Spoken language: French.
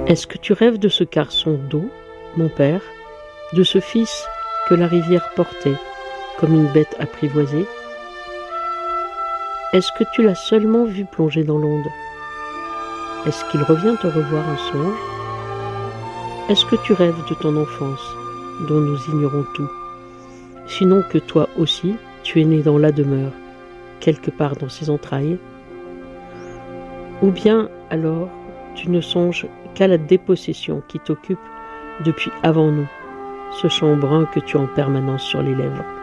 Est-ce que tu rêves de ce garçon d'eau, mon père, de ce fils que la rivière portait comme une bête apprivoisée? Est-ce que tu l'as seulement vu plonger dans l'onde? Est-ce qu'il revient te revoir un songe? Est-ce que tu rêves de ton enfance, dont nous ignorons tout, sinon que toi aussi, tu es né dans la demeure, quelque part dans ses entrailles? Ou bien, alors, tu ne songes qu'à la dépossession qui t'occupe depuis avant nous, ce chant brun que tu as en permanence sur les lèvres.